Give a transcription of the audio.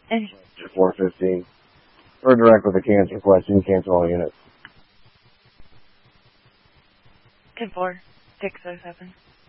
And 415. Or direct with a cancel question, cancel all units. 10-4, 607.